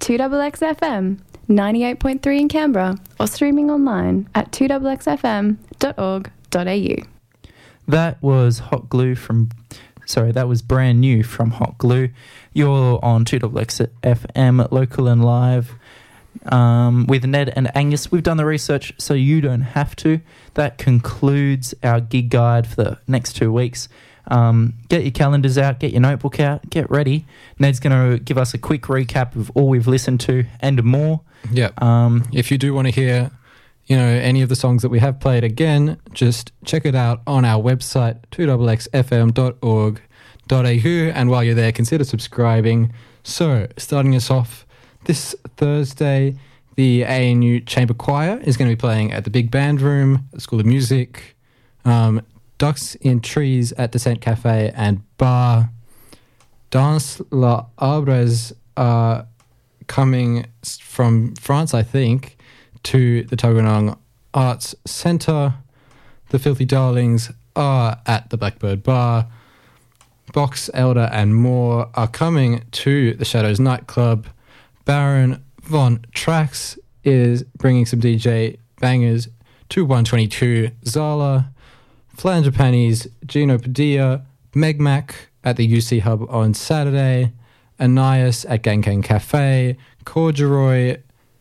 2XXFM 98.3 in Canberra or streaming online at 2XXFM.org.au. That was that was brand new from Hot Glue. You're on 2XXFM, local and live, with Ned and Angus. We've done the research so you don't have to. That concludes our gig guide for the next 2 weeks. Get your calendars out, get your notebook out, get ready. Ned's going to give us a quick recap of all we've listened to and more. Yeah. If you do want to hear, any of the songs that we have played again, just check it out on our website, 2xxfm.org.au, and while you're there, consider subscribing. So, starting us off this Thursday, the ANU Chamber Choir is going to be playing at the Big Band Room at the School of Music. Ducks in Trees at Descent Cafe and Bar. Dans la Arbres are coming from France, I think, to the Tuggeranong Arts Centre. The Filthy Darlings are at the Blackbird Bar. Box, Elder and More are coming to the Shadows nightclub. Baron Von Trax is bringing some DJ bangers to 122 Zala. Flanger Panties, Gino Padilla, Megmac at the UC Hub on Saturday. Anais at Gang Gang Cafe. Corduroy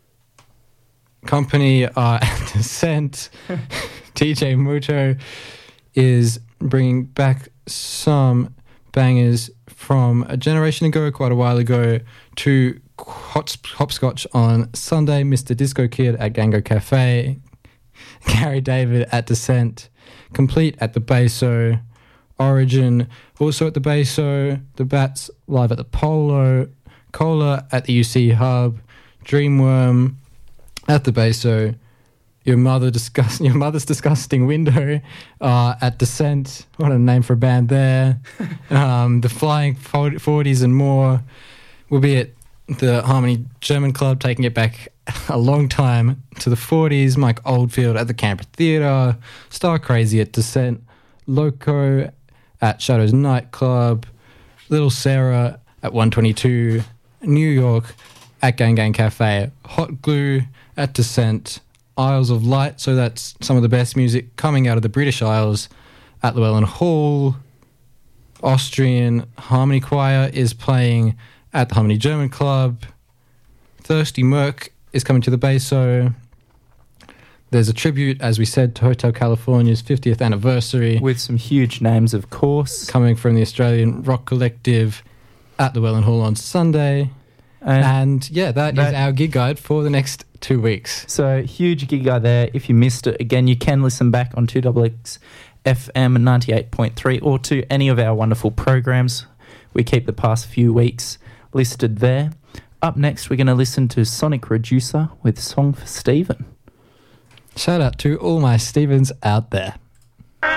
Company are at Descent. DJ Muto is bringing back some bangers from a generation ago, quite a while ago, to Hopscotch on Sunday. Mr. Disco Kid at Gango Cafe. Gary David at Descent. Complete at the Beso. Origin also at the Beso. The Bats live at the Polo. Cola at the UC Hub. Dreamworm at the Beso. Your Mother's Disgusting Window at Descent. What a name for a band there. The Flying 40s and More will be at the Harmony German Club, taking it back a long time to the 40s. Mike Oldfield at the Canberra Theatre. Star Crazy at Descent. Loco at Shadows Nightclub. Little Sarah at 122. New York at Gang Gang Cafe. Hot Glue at Descent. Isles of Light, so that's some of the best music coming out of the British Isles at Llewellyn Hall. Austrian Harmony Choir is playing at the Harmony German Club. Thirsty Merc is coming to the Beso. There's a tribute, as we said, to Hotel California's 50th anniversary. With some huge names, of course. Coming from the Australian Rock Collective at the Llewellyn Hall on Sunday. And that is our gig guide for the next 2 weeks. So, huge gig guide there. If you missed it, again, you can listen back on 2XXFM 98.3 or to any of our wonderful programs. We keep the past few weeks listed there. Up next, we're going to listen to Sonic Reducer with Song for Stephen. Shout out to all my Stevens out there.